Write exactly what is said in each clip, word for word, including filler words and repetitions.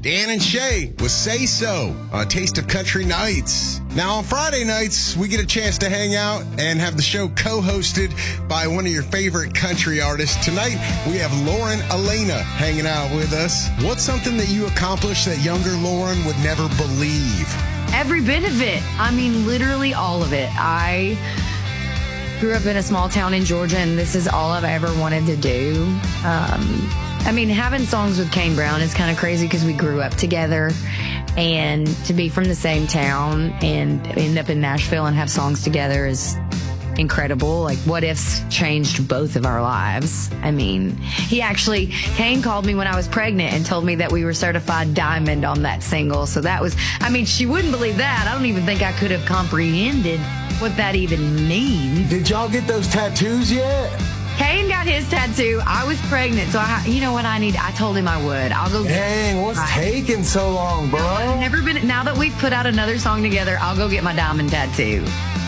Dan and Shay with Say So on Taste of Country Nights. Now, on Friday nights, we get a chance to hang out and have the show co-hosted by one of your favorite country artists. Tonight, we have Lauren Alaina hanging out with us. What's something that you accomplished that younger Lauren would never believe? Every bit of it. I mean, literally all of it. I grew up in a small town in Georgia, and this is all I've ever wanted to do. Um, I mean, having songs with Kane Brown is kind of crazy because we grew up together, and to be from the same town and end up in Nashville and have songs together is incredible. Like, What If's changed both of our lives. I mean, he actually, Kane called me when I was pregnant and told me that we were certified diamond on that single. So that was, I mean, she wouldn't believe that. I don't even think I could have comprehended what that even means. Did y'all get those tattoos yet? Kane got his tattoo. I was pregnant, so I, you know what I need? I told him I would. I'll go. Dang, get what's right. taking so long, bro? I've never been. Now that we've put out another song together, I'll go get my diamond tattoo.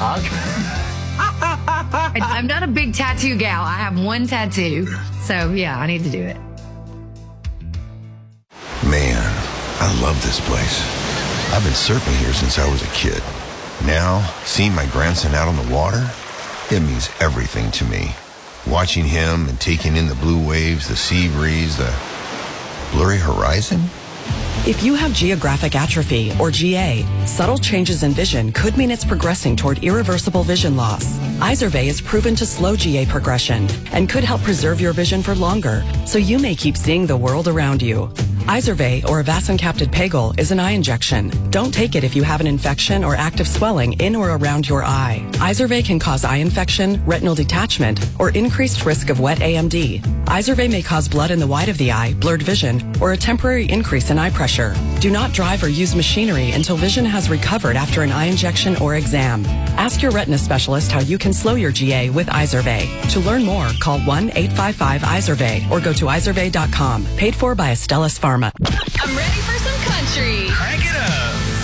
I, I'm not a big tattoo gal. I have one tattoo, so yeah, I need to do it. Man, I love this place. I've been surfing here since I was a kid. Now, seeing my grandson out on the water, it means everything to me. Watching him and taking in the blue waves, the sea breeze, the blurry horizon. If you have geographic atrophy, or G A, subtle changes in vision could mean it's progressing toward irreversible vision loss. Izervay is proven to slow G A progression and could help preserve your vision for longer, so you may keep seeing the world around you. Izervay, or avacincaptad pegol, is an eye injection. Don't take it if you have an infection or active swelling in or around your eye. Izervay can cause eye infection, retinal detachment, or increased risk of wet A M D. Izervay may cause blood in the white of the eye, blurred vision, or a temporary increase in eye pressure. Do not drive or use machinery until vision has recovered after an eye injection or exam. Ask your retina specialist how you can slow your G A with Izervay. To learn more, call one eight five five Izervay or go to izervay dot com. Paid for by Astellas Pharma. I'm ready for some country. Crank it up.